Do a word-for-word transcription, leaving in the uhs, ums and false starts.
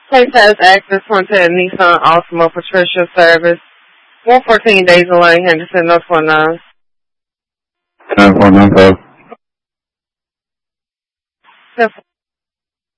Paytas Access Frontier Nissan Altima Patricia Service. one fourteen Daisy Lane, Henderson, North Carolina. nine four nine five.